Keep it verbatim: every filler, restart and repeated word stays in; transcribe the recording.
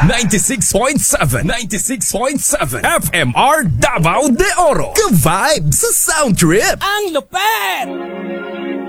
ninety-six point seven, ninety-six point seven F M R Davao de Oro. Ka-vibe sa Sound Trip. Ang lupet!